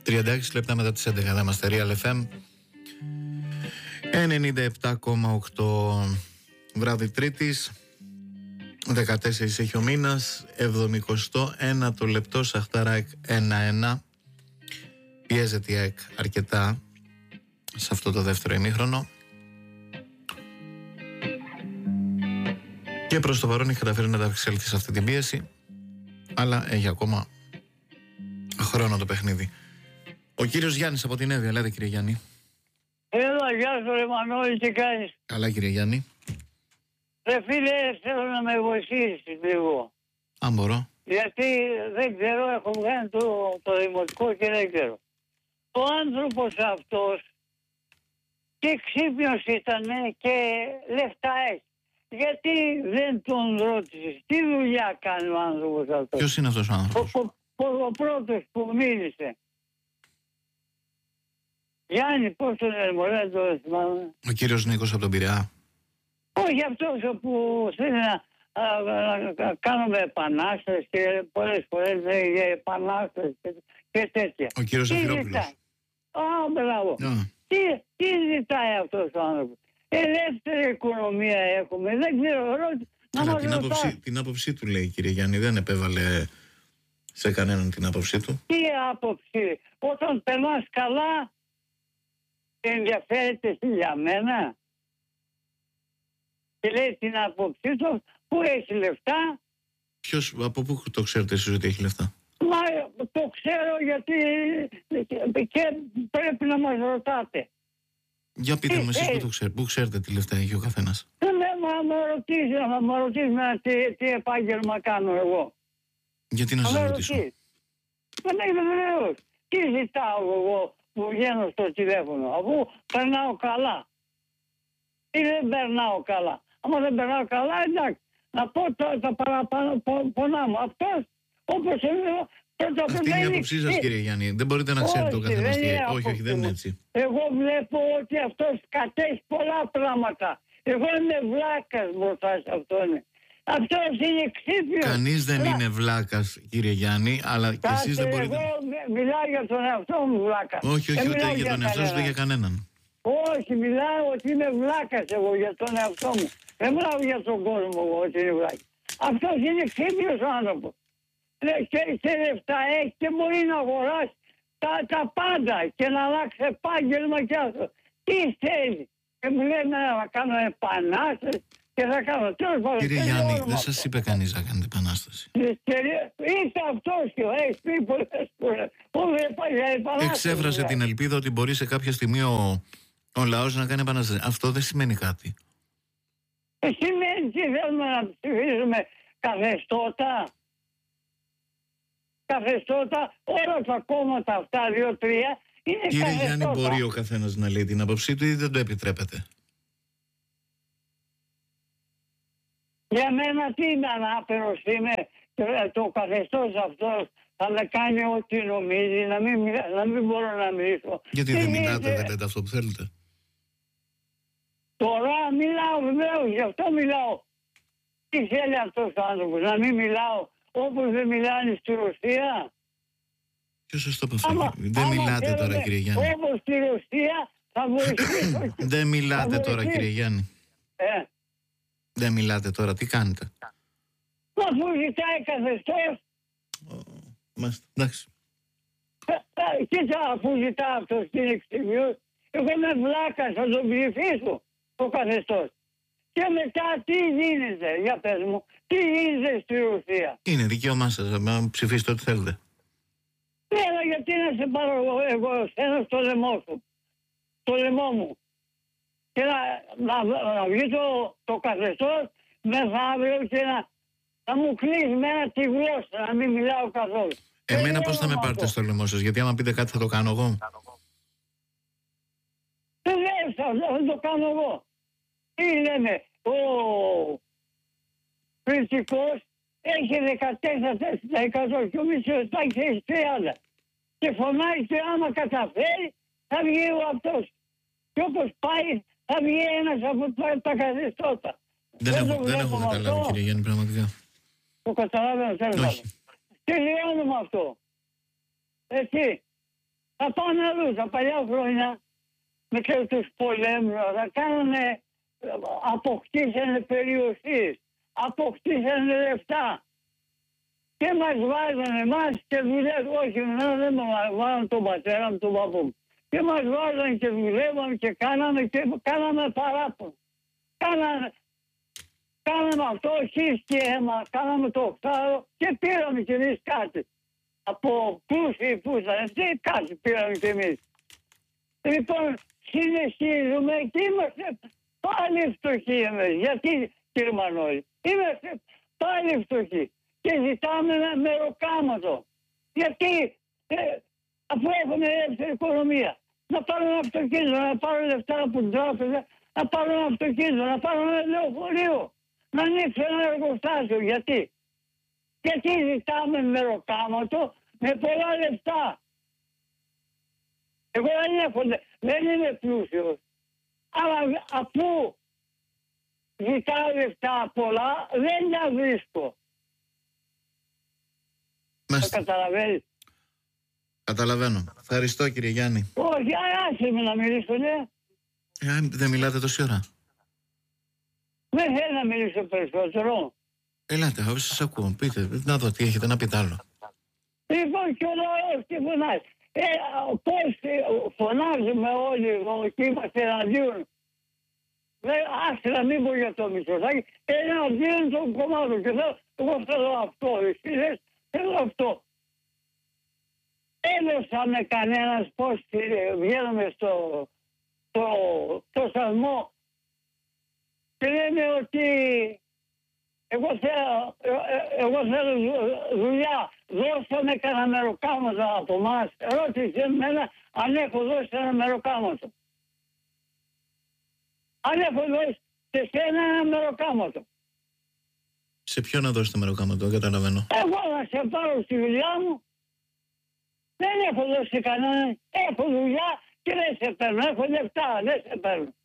36 λεπτά μετά τις 11 θα είμαστε Real FM 97,8. Βράδυ Τρίτης, 14 έχει ο μήνας, 71 το λεπτό. Σαχταράκ 1-1. Πιέζεται η ΑΕΚ αρκετά σε αυτό το δεύτερο ημίχρονο και προς το παρόν έχει καταφέρει να ανταπεξέλθει σε αυτή την πίεση, αλλά έχει ακόμα χρόνο το παιχνίδι. Ο κύριος Γιάννης από την Εύβοια. Λέτε, κύριε Γιάννη. Έλα, γεια σου ρε Μανώλη, τι κάνεις? Καλά, κύριε Γιάννη. Ρε φίλε, θέλω να με βοηθήσεις λίγο. Αν μπορώ. Γιατί δεν ξέρω, έχω βγάλει το δημοτικό και δεν ξέρω. Ο άνθρωπος αυτός και ξύπνιος ήταν και λεφτά έχει. Γιατί δεν τον ρώτησες? Τι δουλειά κάνει ο άνθρωπος αυτός? Ποιος είναι αυτός ο άνθρωπος? Ο πρώτος που μίλησε. Γιάννη, πώς τον ερμορέ, το θυμάμαι. Ο κύριος Νίκος από τον Πειραιά. Όχι αυτός που θέλει να κάνουμε επανάσταση και πολλές φορές λέγει επανάσταση και τέτοια. Ο κύριος Ζαφυρόπουλος. Μπράβο. Τι ζητάει αυτός ο άνθρωπος? Ελεύθερη οικονομία έχουμε. Δεν ξέρω. Αλλά την άποψή του λέει, κύριε Γιάννη. Δεν επέβαλε σε κανέναν την άποψή του. Τι άποψη? Όταν περνάς καλά ενδιαφέρεται για μένα και λέει την άποψή του που έχει λεφτά. Ποιος, από πού το ξέρετε εσείς ότι έχει λεφτά? Μα το ξέρω γιατί και πρέπει να μας ρωτάτε. Για πείτε μου εσείς πού ξέρετε τι λεφτά έχει ο καθένας? Να με ρωτήσει τι επάγγελμα κάνω εγώ. Γιατί να σας ρωτήσω? Δεν είμαι βεβαίως. Τι ζητάω εγώ που βγαίνω στο τηλέφωνο, αφού περνάω καλά? Ή δεν περνάω καλά? Άμα δεν περνάω καλά, εντάξει, να πω τα παραπάνω πονά μου. Αυτός, όπως είναι, αυτή είναι η άποψή σας, κύριε Γιάννη. Δεν μπορείτε να ξέρετε το καθένας τι. Όχι, δεν είναι έτσι. Εγώ βλέπω ότι αυτός κατέχει πολλά πράγματα. Εγώ είμαι βλάκας μπροστά σε αυτόν. Αυτός είναι ξύπνιος. Κανείς δεν είναι βλάκας, κύριε Γιάννη, αλλά και εσείς δεν μπορείτε. Εγώ μιλάω για τον εαυτό μου βλάκα. Όχι, ούτε για τον εαυτό σας, ούτε για κανέναν. Όχι, μιλάω ότι είμαι βλάκας εγώ για τον εαυτό μου. Δεν μιλάω για τον κόσμο εγώ ότι είναι βλάκας. Αυτός είναι ξύπνιος άνθρωπος. Και λεφτά έχει και μπορεί να αγοράσει τα πάντα και να αλλάξει επάγγελμα και αυτό. Τι θέλει? Και μου λέει να κάνω επανάσταση και θα κάνω. Κύριε Γιάννη, δεν σας είπε κανείς να κάνετε επανάσταση. Είστε αυτός και έχει πει πολλές φορές. Εξέφρασε την ελπίδα ότι μπορεί σε κάποια στιγμή ο λαός να κάνει επανάσταση. Αυτό δεν σημαίνει κάτι. Σημαίνει τι θέλουμε να ψηφίσουμε? Καθεστώτα? Καθεστώτα, όλα τα κόμματα αυτά, 2-3, είναι κύριε καθεστώτα. Γιάννη, μπορεί ο καθένας να λέει την άποψή του ή δεν το επιτρέπετε? Για μένα τι είναι ανάπηρος είμαι? Το καθεστώς αυτό θα με κάνει ό,τι νομίζει, να μην μπορώ να μιλήσω. Γιατί δεν μιλάτε, δεν λέτε αυτό που θέλετε? Τώρα μιλάω βεβαίως, γι' αυτό μιλάω. Τι θέλει αυτός ο άνθρωπος, να μην μιλάω όπως δεν μιλάνε στη Ρωσία? Ποιος σας το είπε? Δεν μιλάτε τώρα, κύριε Γιάννη. Όπως στη Ρωσία θα βοηθήσω. Δεν μιλάτε τώρα, κύριε Γιάννη. Δεν μιλάτε τώρα, τι κάνετε? Αφού ζητάει καθεστώς. Μάλιστα, εντάξει. Κοίτα, αφού ζητάει αυτός την εξημείωση, εγώ είμαι βλάκας, θα τον ψηφίσω το καθεστώς. Και μετά τι γίνεται, για πες μου, τι γίνεται στη Ρωσία? Είναι δικαίωμά σας να ψηφίσετε ό,τι θέλετε. Ναι, αλλά γιατί να σε πάρω εγώ εσένα στο λαιμό σου, στο λαιμό μου, και να βγει το καθεστώς μεθαύριο και να μου κλείσει μένα τη γλώσσα, να μην μιλάω καθόλου. Εμένα πώς θα με πάρετε στο λαιμό σας? Γιατί άμα πείτε κάτι θα το κάνω εγώ. Δεν λες, θα το κάνω εγώ. Τι λέμε, ο Πριντσικός έχει 14% και ο Μητσοτάκης έχει 30%. Και φωνάει και άμα καταφέρει θα βγει ο αυτός. Και όπως πάει θα βγει ένας από τα καθεστώτα. Δεν έχω καταλάβει, κύριε Γιάννη, πραγματικά. Το καταλάβαινα, θέλω να. Τι λιώνω με αυτό? Έτσι. Θα πάνε αλλού. Τα παλιά χρόνια με τους πολέμους θα κάνανε, αποκτήσανε περιοχές, αποκτήσανε λεφτά. Και μας βάζανε εμάς και δουλεύαμε, όχι δεν μας βάζανε τον πατέρα μου, τον παππού μου. Και μας βάζανε και δουλεύαμε και κάναμε παράπονο. Κάναμε αυτό, χύστηκε αίμα, κάναμε το οκτάρο και πήραμε κι εμείς κάτι. Από πλούσιοι που ήταν, κάτι πήραμε κι εμείς. Λοιπόν, συνεχίζουμε και είμαστε πάλι φτωχοί εμείς. Γιατί, κύριε Μανώλη, είμαστε πάλι φτωχοί. Και ζητάμε ένα μεροκάματο. Γιατί, αφού έχουμε ελεύθερη οικονομία, να πάρουν ένα αυτοκίνητο, να πάρουν λεφτά από την τράπεζα, να πάρουν ένα αυτοκίνητο, να πάρουν ένα λεωφορείο, να ανοίξουν ένα εργοστάσιο. Γιατί ζητάμε μεροκάματο με πολλά λεφτά. Εγώ δεν είμαι πλούσιος. Αλλά αφού ζητάω λεφτά πολλά, δεν τα βρίσκω. Το καταλαβαίνεις. Καταλαβαίνω. Ευχαριστώ, κύριε Γιάννη. Όχι, άσε με να μιλήσω, ναι. Δεν μιλάτε τόση ώρα. Δεν θέλω να μιλήσω περισσότερο. Ελάτε, εγώ σας ακούω. Πείτε, να δω τι έχετε να πείτε άλλο. Λοιπόν, και ο λαός τι φωνάζει. Πώς φωνάζουμε όλοι εδώ και είμαστε εναντίον. Άσε να μην πω για το Μητσοτάκη. Εναντίον των κομμάτων. Και εγώ θέλω αυτό. Εσείς θέλω αυτό. Έδωσαμε κανένας πώς βγαίνουμε στο σταθμό και λέμε ότι εγώ θέλω δουλειά. Δώσαμε κανένα μεροκάματο από εμάς. Ρώτησε εμένα αν έχω δώσει ένα μεροκάματο. Αν έχω δώσει σε σένα ένα μεροκάματο. Σε ποιο να δώσετε μεροκάματο, δεν καταλαβαίνω. Εγώ να σε πάρω στη δουλειά μου. Δεν έχω δώσει κανέναν. Έχω δουλειά και δεν σε παίρνω. Έχω λεφτά, δεν σε παίρνω.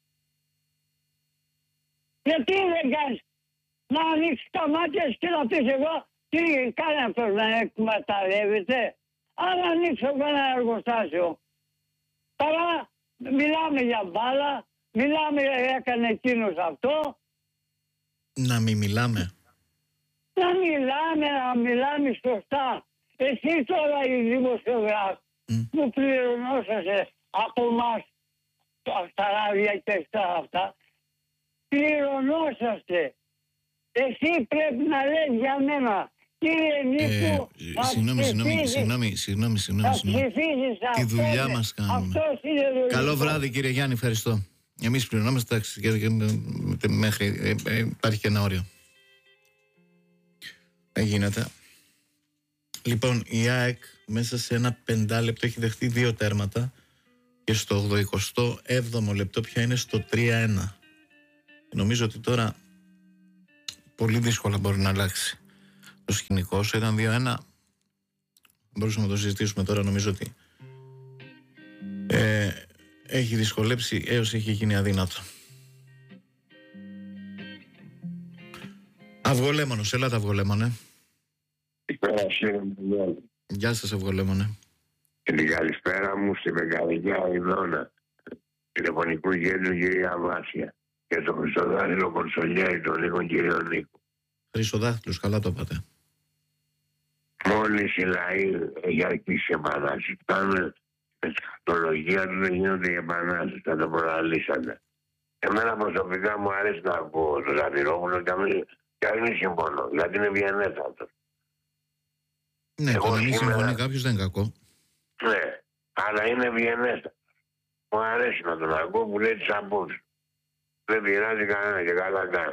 Γιατί δεν κάνεις να ανοίξεις τα μάτια και να πεις εγώ τι κάνει αυτός να εκμεταλλεύεται. Αν ανοίξω ένα εργοστάσιο. Τώρα μιλάμε για μπάλα, μιλάμε έκανε εκείνος αυτό. Να μην μιλάμε. Να μιλάμε σωστά. Εσύ τώρα οι δημοσιογράφοι που πληρωνόσαστε από εμάς τα ράδια και αυτά, πληρωνόσαστε. Εσύ πρέπει να λες για μένα, κύριε Νίκο, συγγνώμη. Τη δουλειά μας κάνουμε. Καλό βράδυ, κύριε Γιάννη, ευχαριστώ. Εμείς πληρωνόμαστε, εντάξει, μέχρι υπάρχει και ένα όριο. Δεν γίνεται. Λοιπόν, η ΑΕΚ μέσα σε ένα 5 λεπτό έχει δεχτεί 2 τέρματα και στο 87ο λεπτό πια είναι στο 3-1. Νομίζω ότι τώρα πολύ δύσκολα μπορεί να αλλάξει το σκηνικό. Όσο ήταν 2-1, μπορούσαμε να το συζητήσουμε τώρα. Νομίζω ότι έχει δυσκολέψει έως έχει γίνει αδύνατο. Αυγολέμονος, έλατε Αυγολέμονε. Γεια σας Αυγολέμονε. Την καλησπέρα μου στη Μεγαλικιά Ιδώνα, τηλεφωνικού γένου κυρία Βάσια και τον Χρυσοδάχτυλο Κονσολιέρη, τον Νίκο κύριο Νίκο. Χρυσοδάχτυλος, καλά το είπατε. Μόλις οι λαοί έχει αρχίσει η επανάσταση, φτάνουν με σχατολογία του, δεν γίνονται οι επανάσταση, θα το προλαλήσατε. Εμένα προσωπικά μου αρέσει να ακούω τον Ζαφυρόπουλο και αν μην συμφωνώ, γιατί είναι βιανέτατος. Ναι, το να μην συμφωνεί κάποιος δεν είναι κακό. Ναι, αλλά είναι βιενέστα. Μου αρέσει να τον ακούω που λέει τις απόψεις. Δεν πειράζει κανένα και καλά κάνει.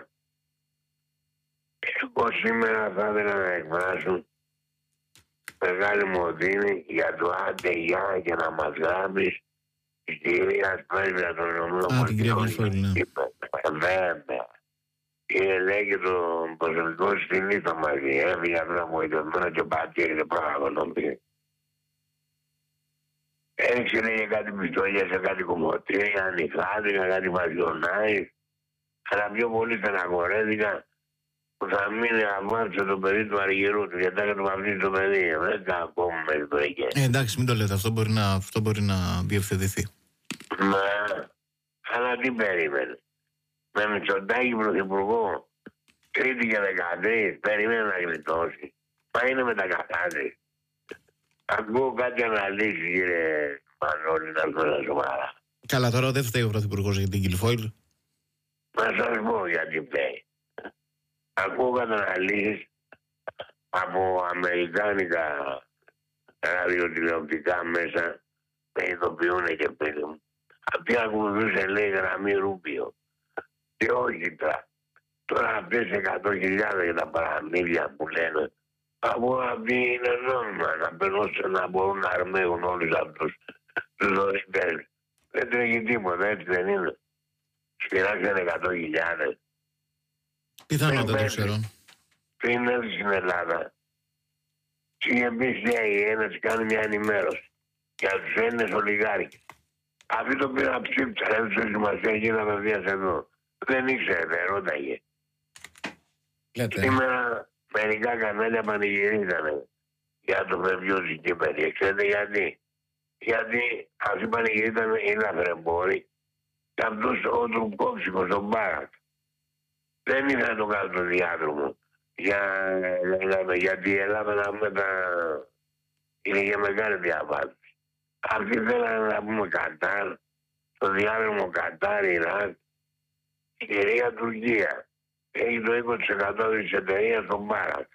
Εγώ σήμερα θα ήθελα να εκφράσω μεγάλη μου οδύνη για το άντε γεια και να μας γράψεις της κυρίας Πρέσβυρα των Ηνωμένων. Α, την κυρία Γλυφόλη, ναι. Βέβαια. Και λέει και τον προσωπικό στην Ήττα μαζί. Έφυγε αυτό απογοητευμένο και πατήρι δεν παραγωνόμει. Έριξε λέει κάτι πιστόλια σε κάτι κομμωτήρια, ανοιχτάθηκα, κάτι βαζιονάι. Αλλά πιο πολύ στεναχωρέθηκα που θα μείνει αμάρτητο το παιδί του Αργυρού του, γιατί θα το βαφτίσει το παιδί. Δεν κακό μου μέχρι το εκεί. Εντάξει, μην το λέτε, αυτό μπορεί να διευθετηθεί. Μα, αλλά τι περίμενε. Με Μητσοτάκη πρωθυπουργό, Τρίτη και 13, περίμενε να γλιτώσει. Μα είναι μετακατάδες. Ακούω κάτι αναλύσεις, κύριε Μανώλη, να πούμε σοβαρά. Καλά, τώρα δεν φταίει ο πρωθυπουργός για την Κιλφόιλ. Να σας πω γιατί φταίει. Ακούω κάτι αναλύσεις από αμερικάνικα ραδιοτηλεοπτικά μέσα, με ειδοποιούν και παιδί μου. Αυτοί ακολουθούσε, λέει, γραμμή Ρούπιο. Και όχι τώρα αυτές 100.000 για τα παραμύθια που λένε, από αυτοί είναι νόμιμα να μπορούν να αρμέγουν όλους αυτούς τους δωρητές. Δεν τρέχει τίποτα, έτσι δεν είναι. Σπυράξαν 100.000. Πιθανόν δεν το ξέρω. Πριν έρθει στην Ελλάδα, είχε πει CIA να κάνει μια ενημέρωση για τους Έλληνες ολιγάρχες. Αυτοί το πήραν ψήφισαν, έδωσε σημασία και είδα απευθείας εδώ. Δεν ήξερε, ρώταγε. Σήμερα μερικά κανάλια πανηγυρίζανε για το Βεβιώση και παιδιά. Ξέρετε γιατί? Γιατί αυτοί πανηγυρίζανε οι λαθρεμπόροι και αυτός ο Τουρκόψικος, ο Μπάρακ. Δεν ήθελα να το κάνω το διάδρομο. Γιατί η Ελλάδα είναι για μεγάλη διαβάθμιση. Αυτοί θέλανε να πούμε Κατάρ, το διάδρομο Κατάρ, Ιράκ, Συρία, Τουρκία. Έχει το 20% της εταιρείας στον Μπάρακ.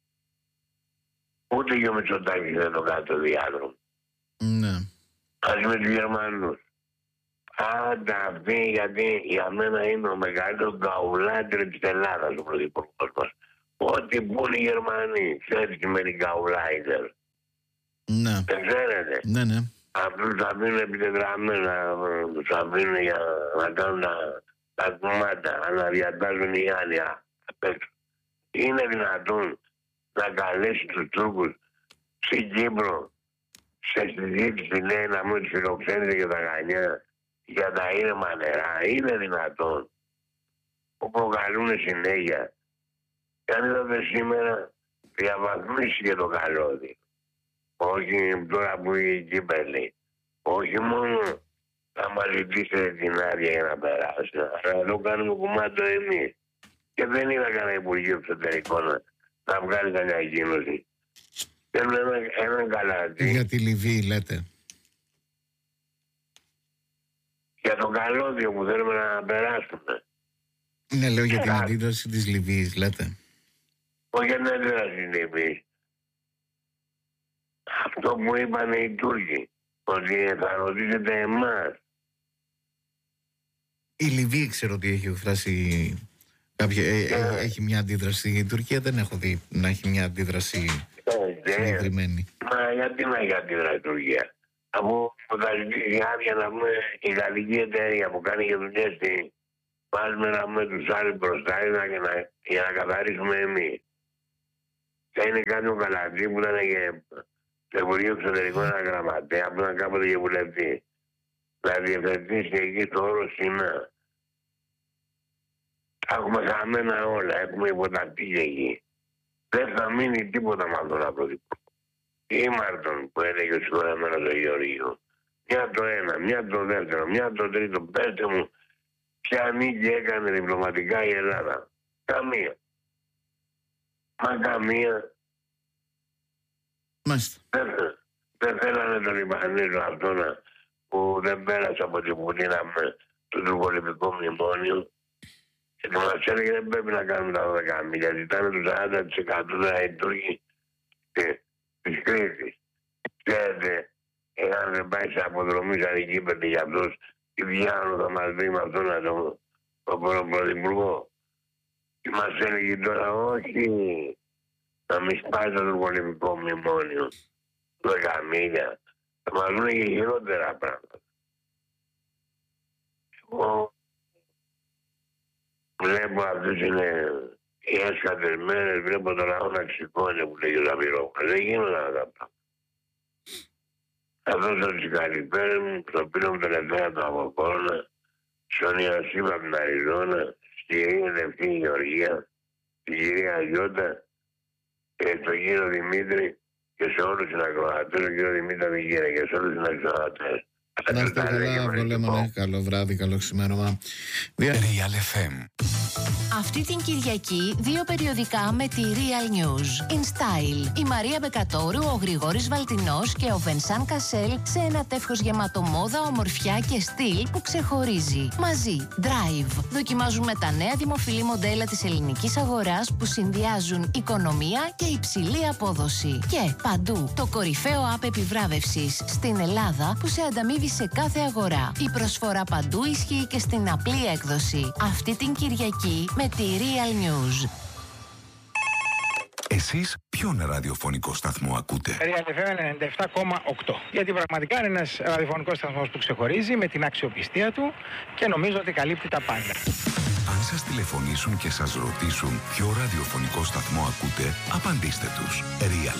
Ούτε και ο Μητσοτάκης δεν το κάνει το διάδρομο. Ναι. Ας με τους Γερμανούς. Πάντα αυτοί, γιατί για μένα είναι ο μεγαλύτερος γκαουλάτρη της Ελλάδας ο πρωθυπουργός μας. Ό,τι πούν οι Γερμανοί, ξέρετε τι με την γκαουλάιτερ. Ναι. Δεν ξέρετε. Ναι, ναι. Αυτούς θα αφήνουν επιτετραμμένα, τους αφήνουν για να κάνουν τα κομμάτια, να διατάζουν οι άλλοι απ' έξω. Είναι δυνατόν να καλέσει τους Τούρκους στην Κύπρο σε συζήτηση, λέει, να μην τους φιλοξένησε για τα Γανιά, για τα ήρεμα νερά? Είναι δυνατόν? Που προκαλούν συνέχεια. Και αν είδατε σήμερα, διαβαθμίστηκε το καλώδιο. Όχι τώρα που είναι η Κύπελη. Όχι μόνο θα μας ζητήσετε την άδεια για να περάσει, αλλά το κάνουμε κομμάτι εμείς. Και δεν είδα κανένα Υπουργείο Εξωτερικών να βγάλει κανένα κίνηση. Θέλουν έναν καλάτι. Για τη Λιβύη λέτε. Για το καλώδιο που θέλουμε να περάσουμε. Ναι, λέω για την αντίδραση της Λιβύης λέτε. Όχι για την αντίδραση της Λιβύης. Αυτό που είπαν οι Τούρκοι, ότι θα ρωτήσετε εμάς. Η Λιβύη ξέρω ότι έχει εκφράσει έχει μια αντίδραση. Η Τουρκία δεν έχω δει να έχει μια αντίδραση συγκεκριμένη. Μα γιατί να έχει αντίδραση η Τουρκία? Από θα ζητήσει άδεια να πούμε η γαλλική εταιρεία που κάνει και δουλειές στη βάλουμε να πούμε τους άλλους μπροστά για να καθαρίσουμε εμείς. Θα είναι κάτι ο Καλατζή που ήταν και το Υπουργείο Εξωτερικών ένα γραμματέα που ήταν κάποτε και βουλευτή. Να διευθετήσει εκεί στο όρο Σινά. Έχουμε χαμένα όλα, έχουμε υποτακτήσει εκεί. Δεν θα μείνει τίποτα με αυτόν τον πρωθυπουργό. Ήμαρτον που έλεγε ο συγχωρεμένος ο Γεωργίου. Μια το ένα, μια το δεύτερο, μια το τρίτο. Πέστε μου ποια νίκη έκανε διπλωματικά η Ελλάδα? Καμία. Μα καμία. Μάλιστα. Δεν θέλανε τον Ιβανίζο αυτόν που δεν πέρασε από τη Βουλή του Τουρκολιμπικό Μνημόνιο. Και το μας έλεγε δεν πρέπει να κάνουμε τα 12 μίλια. Ζητάνε το 40% οι Τούρκοι της κρίσης. Ξέρετε, εάν δεν πάει σε αποδρομή σαν η Κύπρη για αυτός, τι διάλογο θα μας δει με αυτόν τον πρωθυπουργό? Και μας έλεγε τώρα όχι, να μην σπάσει το Τουρκολιμπικό Μνημόνιο. 12 μίλια. Θα μας δουν και χειρότερα πράγματα. Εγώ βλέπω αυτές είναι οι έσκατες μέρες, βλέπω το λαό να ξηκώνει που λέγει ο Ζαβυρόπουλος. Δεν γίνονται αυτά τα πράγματα. Θα δώσω τις καλησπέρες μου, στο πίνω μου τελευταία του Αποκόνα, στον Ιωσήπ από την Αριζόνα, στη Ρία Λευτή Γεωργία, την κυρία Γιώτα και τον κύριο Δημήτρη και σε όλους τους ακροατές, τον κύριο Δημήτρη Μιγέρα και σε όλους τους ακροατές. Να είστε καλά, Βολέμονε. Καλό βράδυ, καλό ξημέρωμα. Real FM. Αυτή την Κυριακή 2 περιοδικά με τη Real News. In Style. Η Μαρία Μπεκατόρου, ο Γρηγόρης Βαλτινός και ο Βενσάν Κασέλ σε ένα τεύχος γεμάτο μόδα, ομορφιά και στυλ που ξεχωρίζει. Μαζί, Drive. Δοκιμάζουμε τα νέα δημοφιλή μοντέλα της ελληνικής αγοράς που συνδυάζουν οικονομία και υψηλή απόδοση. Και παντού, το κορυφαίο app επιβράβευσης στην Ελλάδα που σε ανταμείβει σε κάθε αγορά. Η προσφορά παντού ισχύει και στην απλή έκδοση. Αυτή την Κυριακή με τη Real News. Εσείς ποιον ραδιοφωνικό σταθμό ακούτε? Real FM 97,8. Γιατί πραγματικά είναι ένας ραδιοφωνικός σταθμός που ξεχωρίζει με την αξιοπιστία του και νομίζω ότι καλύπτει τα πάντα. Αν σας τηλεφωνήσουν και σας ρωτήσουν ποιο ραδιοφωνικό σταθμό ακούτε, απαντήστε τους. Real